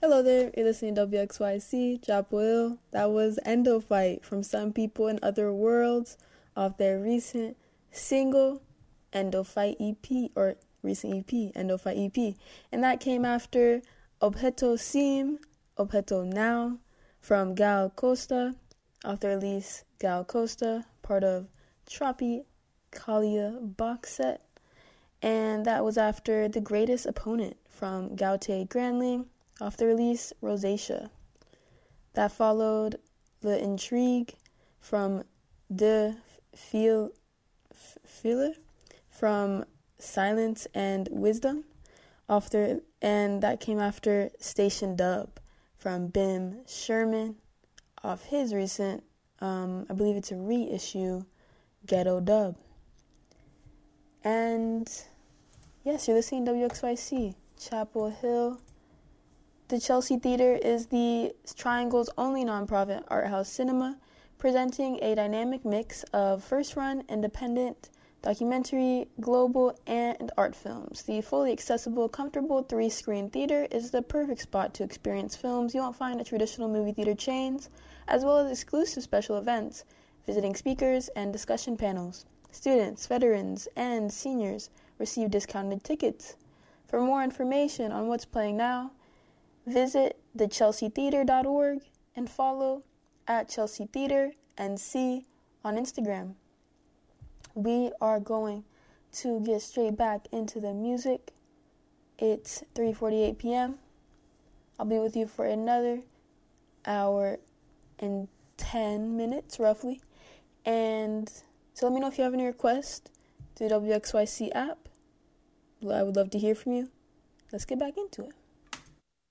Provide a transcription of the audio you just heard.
Hello there, you're listening to WXYC, Japwil. That was Endo Fight from Some People in Other Worlds off their recent single, Endo Fight EP, or recent EP, Endo Fight EP. And that came after Objeto Sim, Objeto Now from Gal Costa off their release Gal Costa, part of Tropicalia box set. And that was after The Greatest Opponent from Gautier Grandling off the release Rosacea. That followed The Intrigue from De Feel from Silence and Wisdom and that came after Station Dub from Bim Sherman off his recent, I believe it's a reissue, Ghetto Dub. And yes, you're listening to WXYC, Chapel Hill. The Chelsea Theater is the Triangle's only nonprofit art house cinema, presenting a dynamic mix of first-run, independent, documentary, global, and art films. The fully accessible, comfortable 3-screen theater is the perfect spot to experience films you won't find at traditional movie theater chains, as well as exclusive special events, visiting speakers, and discussion panels. Students, veterans, and seniors receive discounted tickets. For more information on what's playing now, visit thechelseatheater.org and follow at Chelsea Theater NC on Instagram. We are going to get straight back into the music. It's 3:48 p.m. I'll be with you for another hour and 10 minutes, roughly. And so let me know if you have any requests to the WXYC app. I would love to hear from you. Let's get back into it.